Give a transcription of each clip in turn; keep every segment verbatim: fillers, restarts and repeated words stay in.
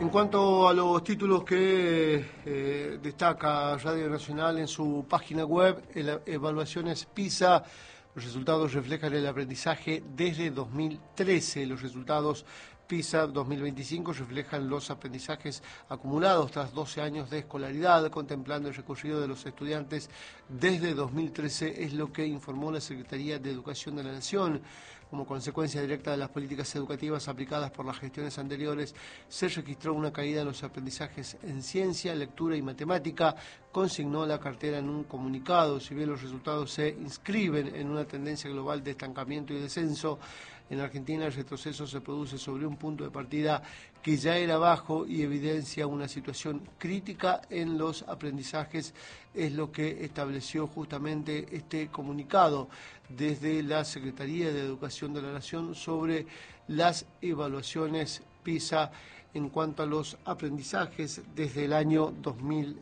En cuanto a los títulos que eh, destaca Radio Nacional en su página web, el, evaluaciones PISA, los resultados reflejan el aprendizaje desde dos mil trece. Los resultados PISA dos mil veinticinco reflejan los aprendizajes acumulados tras doce años de escolaridad, contemplando el recorrido de los estudiantes desde dos mil trece, es lo que informó la Secretaría de Educación de la Nación. Como consecuencia directa de las políticas educativas aplicadas por las gestiones anteriores, se registró una caída en los aprendizajes en ciencia, lectura y matemática, consignó la cartera en un comunicado. Si bien los resultados se inscriben en una tendencia global de estancamiento y descenso, en Argentina el retroceso se produce sobre un punto de partida que ya era bajo y evidencia una situación crítica en los aprendizajes, es lo que estableció justamente este comunicado desde la Secretaría de Educación de la Nación sobre las evaluaciones PISA en cuanto a los aprendizajes desde el año dos mil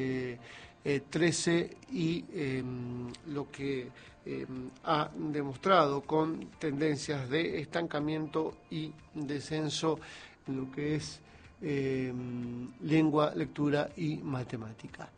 trece y eh, lo que eh, ha demostrado con tendencias de estancamiento y descenso en lo que es eh, lengua, lectura y matemática.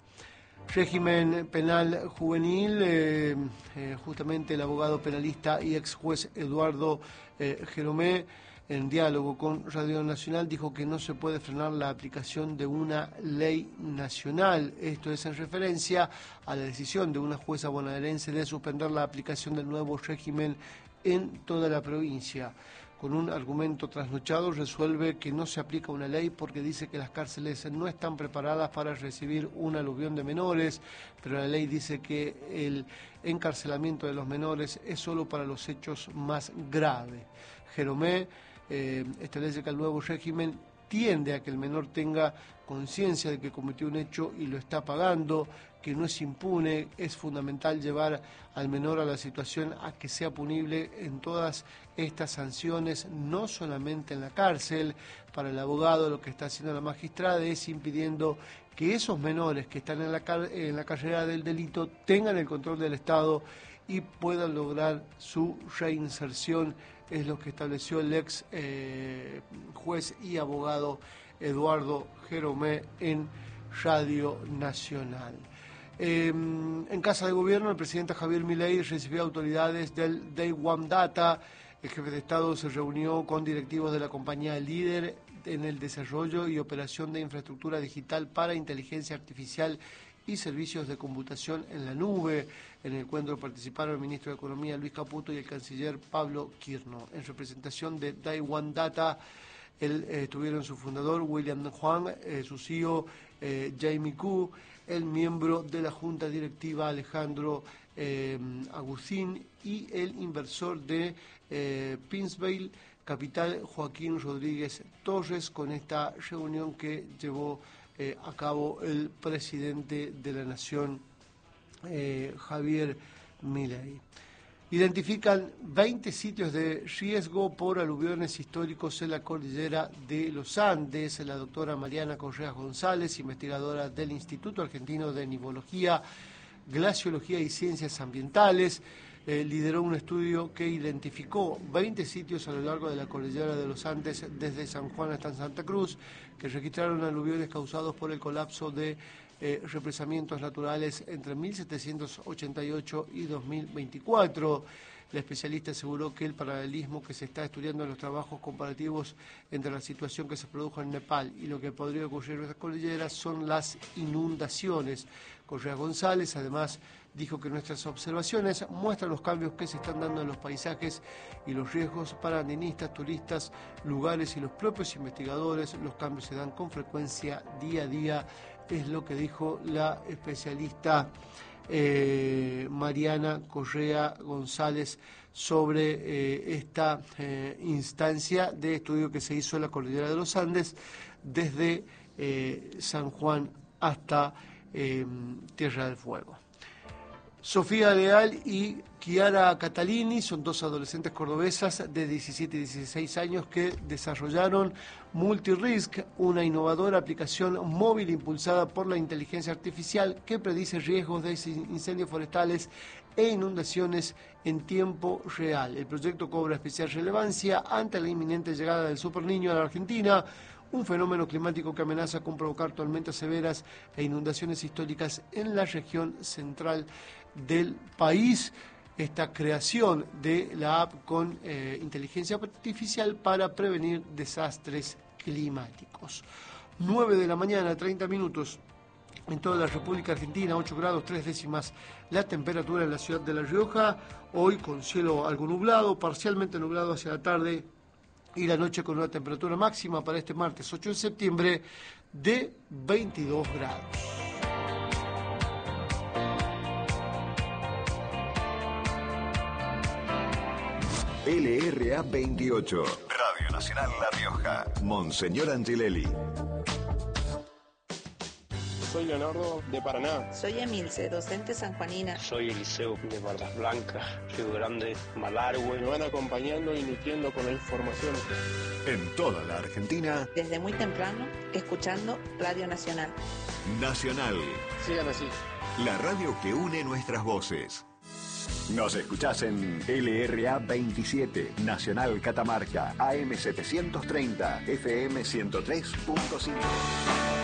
Régimen penal juvenil, eh, eh, justamente el abogado penalista y ex juez Eduardo eh, Jeromé, en diálogo con Radio Nacional, dijo que no se puede frenar la aplicación de una ley nacional. Esto es en referencia a la decisión de una jueza bonaerense de suspender la aplicación del nuevo régimen en toda la provincia. Con un argumento trasnochado, resuelve que no se aplica una ley porque dice que las cárceles no están preparadas para recibir un aluvión de menores, pero la ley dice que el encarcelamiento de los menores es solo para los hechos más graves. Jeromé eh, establece que el nuevo régimen tiende a que el menor tenga conciencia de que cometió un hecho y lo está pagando, que no es impune. Es fundamental llevar al menor a la situación a que sea punible en todas estas sanciones, no solamente en la cárcel. Para el abogado, lo que está haciendo la magistrada es impidiendo que esos menores que están en la, en la carrera del delito tengan el control del Estado y puedan lograr su reinserción, es lo que estableció el ex eh, juez y abogado Eduardo Jeromé en Radio Nacional. Eh, en Casa de Gobierno, el presidente Javier Milei recibió autoridades del Day One Data. El jefe de Estado se reunió con directivos de la compañía líder en el desarrollo y operación de infraestructura digital para inteligencia artificial y servicios de computación en la nube. En el encuentro participaron el ministro de Economía Luis Caputo y el canciller Pablo Quirno. En representación de Day One Data, el, eh, estuvieron su fundador William Huang, eh, su C E O eh, Jamie Koo, el miembro de la Junta Directiva Alejandro eh, Agustín y el inversor de eh, Pinsville Capital Joaquín Rodríguez Torres, con esta reunión que llevó eh, a cabo el presidente de la Nación, eh, Javier Milei. Identifican veinte sitios de riesgo por aluviones históricos en la cordillera de los Andes. La doctora Mariana Correa González, investigadora del Instituto Argentino de Nivología, Glaciología y Ciencias Ambientales, eh, lideró un estudio que identificó veinte sitios a lo largo de la cordillera de los Andes, desde San Juan hasta Santa Cruz, que registraron aluviones causados por el colapso de Eh, represamientos naturales entre mil setecientos ochenta y ocho y dos mil veinticuatro. La especialista aseguró que el paralelismo que se está estudiando en los trabajos comparativos entre la situación que se produjo en Nepal y lo que podría ocurrir en las cordilleras son las inundaciones. Correa González además dijo que nuestras observaciones muestran los cambios que se están dando en los paisajes y los riesgos para andinistas, turistas, lugares y los propios investigadores. Los cambios se dan con frecuencia día a día, es lo que dijo la especialista eh, Mariana Correa González sobre eh, esta eh, instancia de estudio que se hizo en la cordillera de los Andes, desde eh, San Juan hasta eh, Tierra del Fuego. Sofía Leal y Chiara Catalini son dos adolescentes cordobesas de diecisiete y dieciséis años que desarrollaron Multirisk, una innovadora aplicación móvil impulsada por la inteligencia artificial que predice riesgos de incendios forestales e inundaciones en tiempo real. El proyecto cobra especial relevancia ante la inminente llegada del Superniño a la Argentina, un fenómeno climático que amenaza con provocar tormentas severas e inundaciones históricas en la región central del país. Esta creación de la app con eh, inteligencia artificial para prevenir desastres climáticos. nueve de la mañana, treinta minutos. En toda la República Argentina, ocho grados tres décimas la temperatura en la ciudad de La Rioja, hoy con cielo algo nublado, parcialmente nublado hacia la tarde y la noche con una temperatura máxima para este martes ocho de septiembre de veintidós grados. L R A veintiocho, Radio Nacional La Rioja, Monseñor Angelelli. Soy Leonardo, de Paraná. Soy Emilce, docente sanjuanina. Soy Eliseo, de Bardas Blancas, Río Grande, Malargüe. Me van acompañando y nutriendo con la información. En toda la Argentina. Desde muy temprano, escuchando Radio Nacional. Nacional. Sigan así. La radio que une nuestras voces. Nos escuchás en L R A veintisiete, Nacional Catamarca, A M setecientos treinta, F M ciento tres punto cinco.